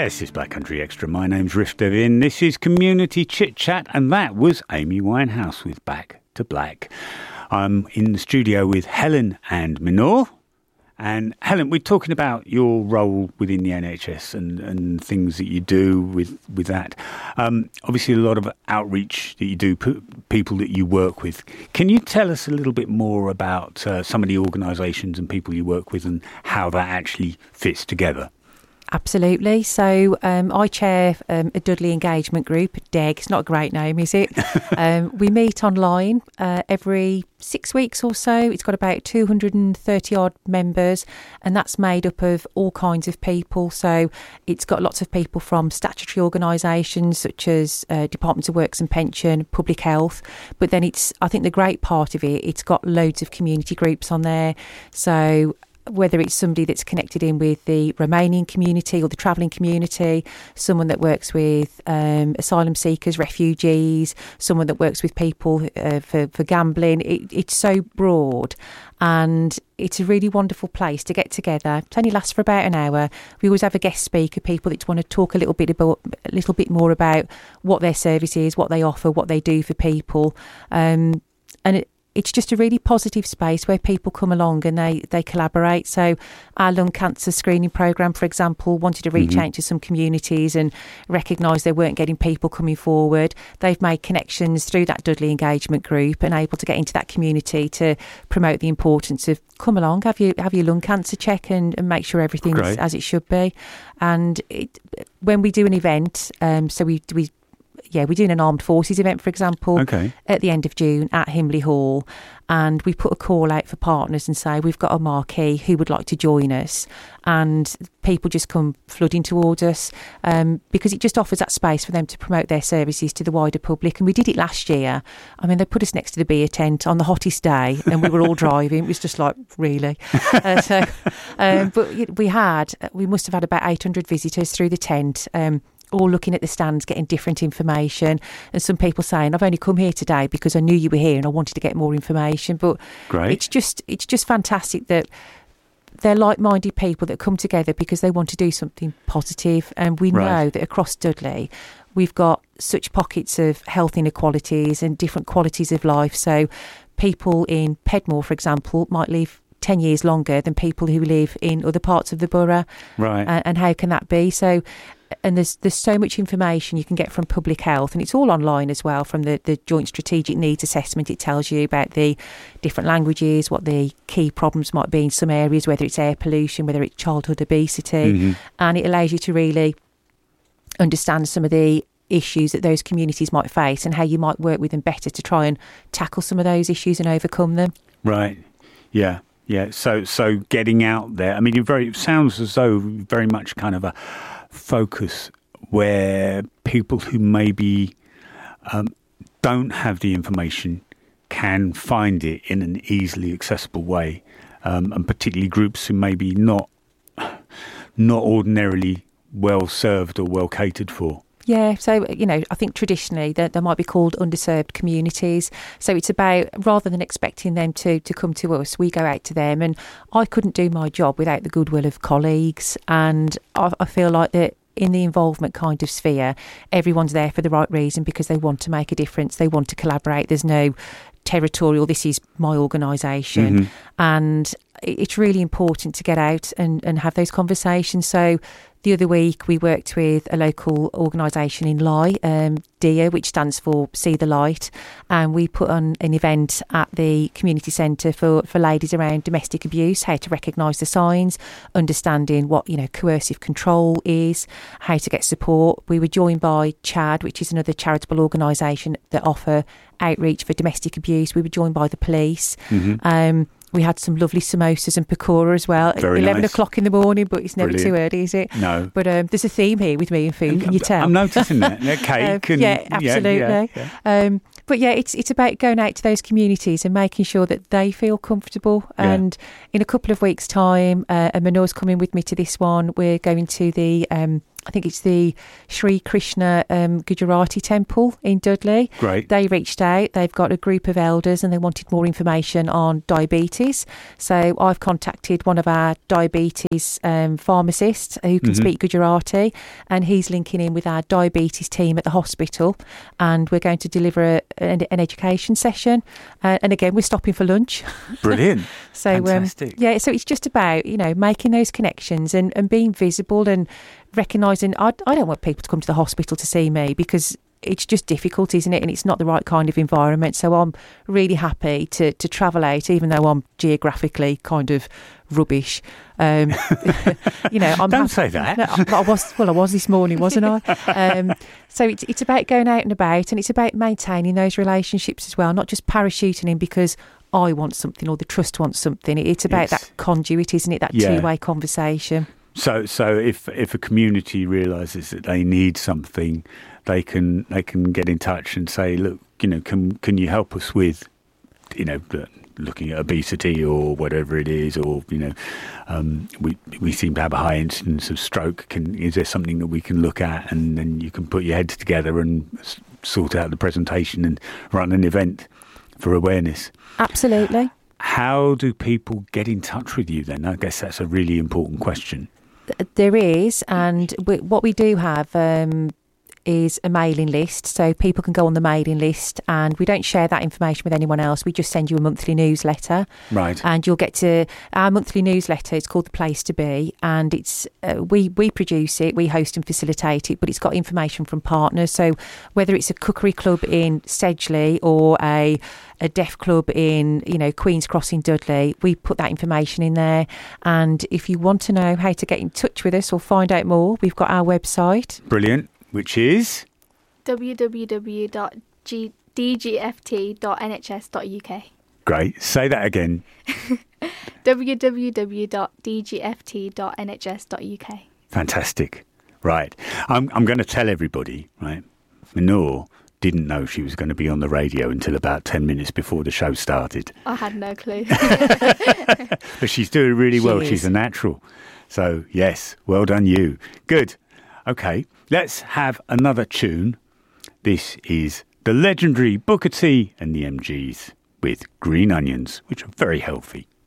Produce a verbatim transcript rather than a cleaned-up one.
Yes, it's Black Country Extra. My name's Riff Devin. This is Community Chit Chat, and that was Amy Winehouse with Back to Black. I'm in the studio with Helen and Minor. And Helen, we're talking about your role within the N H S and, and things that you do with, with that. Um, obviously, a lot of outreach that you do, p- people that you work with. Can you tell us a little bit more about uh, some of the organisations and people you work with and how that actually fits together? Absolutely. So um, I chair um, a Dudley Engagement Group, D E G. It's not a great name, is it? um, we meet online uh, every six weeks or so. It's got about two hundred thirty odd members, and that's made up of all kinds of people. So it's got lots of people from statutory organisations such as uh, Departments of Works and Pension, Public Health. But then it's, I think the great part of it, it's got loads of community groups on there. So whether it's somebody that's connected in with the Romanian community or the travelling community, someone that works with um, asylum seekers, refugees, someone that works with people uh, for, for gambling. It, it's so broad, and it's a really wonderful place to get together. It only lasts for about an hour. We always have a guest speaker, people that want to talk a little bit about, a little bit more about what their service is, what they offer, what they do for people. Um, and it, It's just a really positive space where people come along and they, they collaborate. So our lung cancer screening programme, for example, wanted to reach mm-hmm. out to some communities and recognise they weren't getting people coming forward. They've made connections through that Dudley Engagement Group and able to get into that community to promote the importance of come along, have your, have your lung cancer check and, and make sure everything's Great. As it should be. And it, when we do an event, um, so we we Yeah, we're doing an armed forces event, for example, okay. at the end of June at Himley Hall. And we put a call out for partners and say, we've got a marquee, who would like to join us? And people just come flooding towards us um, because it just offers that space for them to promote their services to the wider public. And we did it last year. I mean, they put us next to the beer tent on the hottest day and we were all driving. It was just like, really? Uh, so, um, but we had, we must have had about eight hundred visitors through the tent, um, all looking at the stands, getting different information, and some people saying, I've only come here today because I knew you were here and I wanted to get more information. But Great. it's just it's just fantastic that they're like-minded people that come together because they want to do something positive. And we right. know that across Dudley we've got such pockets of health inequalities and different qualities of life. So people in Pedmore, for example, might live ten years longer than people who live in other parts of the borough. Right. Uh, and how can that be? So and there's there's so much information you can get from Public Health, and it's all online as well. From the, the Joint Strategic Needs Assessment, it tells you about the different languages, what the key problems might be in some areas, whether it's air pollution, whether it's childhood obesity, mm-hmm. and it allows you to really understand some of the issues that those communities might face and how you might work with them better to try and tackle some of those issues and overcome them. Right. Yeah. Yeah. So so getting out there. I mean, it very it sounds as though very much kind of a focus where people who maybe um, don't have the information can find it in an easily accessible way, um, and particularly groups who maybe not not ordinarily well served or well catered for. Yeah, so, you know, I think traditionally they, they might be called underserved communities. So it's about, rather than expecting them to, to come to us, we go out to them. And I couldn't do my job without the goodwill of colleagues. And I, I feel like that in the involvement kind of sphere, everyone's there for the right reason because they want to make a difference. They want to collaborate. There's no territorial, this is my organisation. Mm-hmm. And it's really important to get out and, and have those conversations. So the other week we worked with a local organisation in Lye, um, D I A, which stands for See the Light, and we put on an event at the community centre for, for ladies around domestic abuse, how to recognise the signs, understanding what, you know, coercive control is, how to get support. We were joined by CHAD, which is another charitable organisation that offer outreach for domestic abuse. We were joined by the police. Mm-hmm. Um, we had some lovely samosas and pakora as well at Very eleven nice. o'clock in the morning, but it's never Brilliant. too early, is it? No. But um, there's a theme here with me and food, can you tell? I'm noticing that. Yeah, cake. um, and, yeah, absolutely. Yeah, yeah, yeah. Um, but yeah, it's it's about going out to those communities and making sure that they feel comfortable. Yeah. And in a couple of weeks' time, uh, and Minor's coming with me to this one, we're going to the um, I think it's the Sri Krishna um, Gujarati Temple in Dudley. Great. They reached out. They've got a group of elders and they wanted more information on diabetes. So I've contacted one of our diabetes um, pharmacists who can Mm-hmm. speak Gujarati, and he's linking in with our diabetes team at the hospital, and we're going to deliver a, an, an education session. Uh, and again, we're stopping for lunch. Brilliant. So um, Fantastic. yeah, so it's just about, you know, making those connections and, and being visible and recognising I, I don't want people to come to the hospital to see me because it's just difficult, isn't it? And it's not the right kind of environment. So I'm really happy to, to travel out, even though I'm geographically kind of rubbish. Um, you know, I'm Don't happy, say that. No, I, I was well, I was this morning, wasn't I? Um, so it's it's about going out and about, and it's about maintaining those relationships as well, not just parachuting in because I want something or the trust wants something. It's about Yes. that conduit, isn't it? That Yeah. two-way conversation. So, so if if a community realises that they need something, they can they can get in touch and say, look, you know, can can you help us with, you know, looking at obesity or whatever it is, or you know, um, we we seem to have a high incidence of stroke. Can is there something that we can look at, and then you can put your heads together and s- sort out the presentation and run an event for awareness. Absolutely. How do people get in touch with you then? I guess that's a really important question. There is, and we, what we do have um, is a mailing list, so people can go on the mailing list, and we don't share that information with anyone else. We just send you a monthly newsletter, Right. and you'll get to our monthly newsletter. It's called The Place to Be, and it's uh, we we produce it, we host and facilitate it, but it's got information from partners. So whether it's a cookery club in Sedgley or a a deaf club in, you know, Queen's Cross in Dudley, we put that information in there. And if you want to know how to get in touch with us or find out more, we've got our website. Brilliant. Which is w w w dot d g f t dot n h s dot u k. great. Say that again. w w w dot d g f t dot n h s dot u k. Fantastic. Right. I'm I'm going to tell everybody, right? Minor didn't know she was going to be on the radio until about ten minutes before the show started. I had no clue. But she's doing really She well. is. She's a natural. So, yes, well done you. Good. Okay, let's have another tune. This is the legendary Booker T and the M Gs with Green Onions, which are very healthy.